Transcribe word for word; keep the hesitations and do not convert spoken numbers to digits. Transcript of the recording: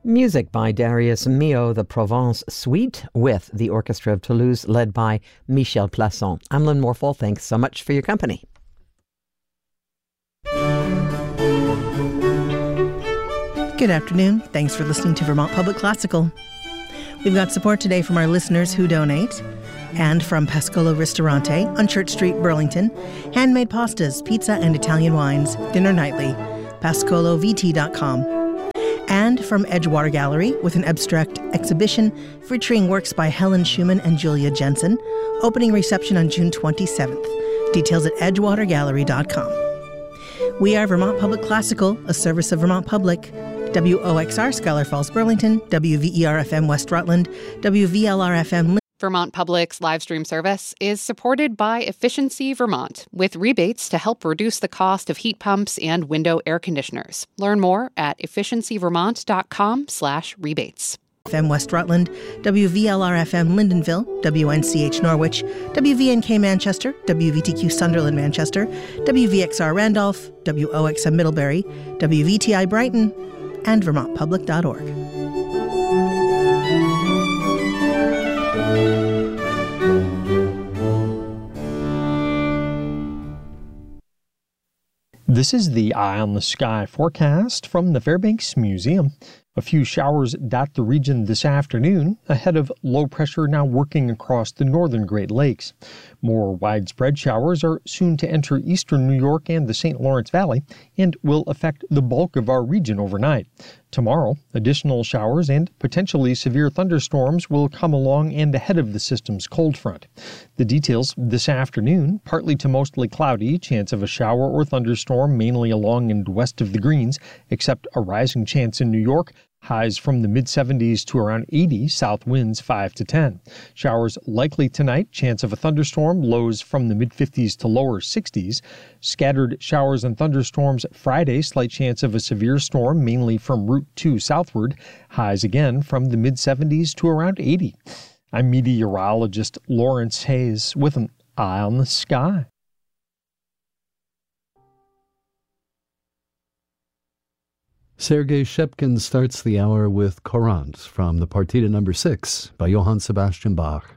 Music by Darius Milhaud, the Provence Suite, with the Orchestra of Toulouse, led by Michel Plasson. I'm Lynn Morfol. Thanks so much for your company. Good afternoon. Thanks for listening to Vermont Public Classical. We've got support today from our listeners who donate, and from Pascolo Ristorante on Church Street, Burlington. Handmade pastas, pizza, and Italian wines. Dinner nightly. pascolo v t dot com. And from Edgewater Gallery with an abstract exhibition featuring works by Helen Schumann and Julia Jensen. Opening reception on June twenty-seventh. Details at edgewater gallery dot com. We are Vermont Public Classical, a service of Vermont Public. W O X R Scholar Falls, Burlington, W V E R F M West Rutland, W V L R F M. Vermont Public's live stream service is supported by Efficiency Vermont, with rebates to help reduce the cost of heat pumps and window air conditioners. Learn more at efficiency vermont dot com slash rebates. F M West Rutland, W V L R F M Lyndonville, W N C H Norwich, W V N K Manchester, W V T Q Sunderland Manchester, W V X R Randolph, W O X M Middlebury, W V T I Brighton, and vermont public dot org. This is the Eye on the Sky forecast from the Fairbanks Museum. A few showers dot the region this afternoon, ahead of low pressure now working across the northern Great Lakes. More widespread showers are soon to enter eastern New York and the Saint Lawrence Valley and will affect the bulk of our region overnight. Tomorrow, additional showers and potentially severe thunderstorms will come along and ahead of the system's cold front. The details this afternoon: partly to mostly cloudy, chance of a shower or thunderstorm mainly along and west of the Greens, except a rising chance in New York. Highs from the mid seventies to around eighty, south winds five to ten. Showers likely tonight, chance of a thunderstorm, lows from the mid fifties to lower sixties. Scattered showers and thunderstorms Friday, slight chance of a severe storm, mainly from Route two southward. Highs again from the mid seventies to around eighty. I'm meteorologist Lawrence Hayes with an Eye on the Sky. Sergei Shepkin starts the hour with Courant from the Partita number six by Johann Sebastian Bach.